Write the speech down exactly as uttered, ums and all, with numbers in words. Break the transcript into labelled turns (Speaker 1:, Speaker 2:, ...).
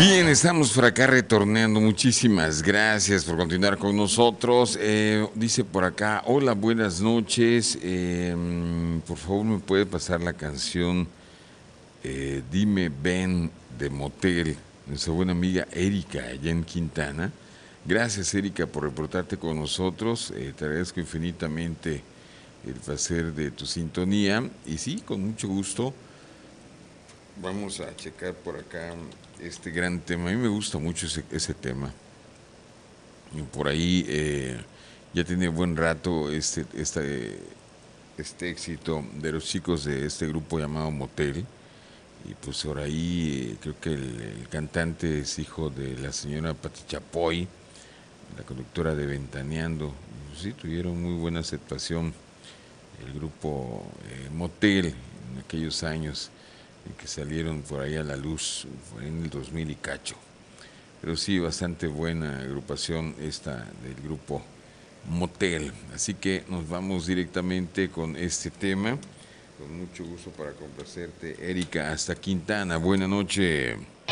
Speaker 1: Bien, estamos por acá retornando. Muchísimas gracias por continuar con nosotros. Eh, dice por acá, hola, buenas noches. Eh, por favor, ¿me puede pasar la canción eh, Dime Ven de Motel? Nuestra buena amiga Erika, allá en Quintana. Gracias, Erika, por reportarte con nosotros. Eh, te agradezco infinitamente el placer de tu sintonía. Y sí, con mucho gusto. Vamos a checar por acá este gran tema. A mí me gusta mucho ese, ese tema. Y por ahí eh, ya tiene buen rato este, este, este éxito de los chicos de este grupo llamado Motel. Y pues por ahí eh, creo que el, el cantante es hijo de la señora Pati Chapoy, la conductora de Ventaneando. Y pues sí, tuvieron muy buena aceptación el grupo eh, Motel en aquellos años que salieron por ahí a la luz, fue en el dos mil y cacho. Pero sí, bastante buena agrupación esta del grupo Motel. Así que nos vamos directamente con este tema. Con mucho gusto para complacerte, Erika, hasta Quintana. Buena noche.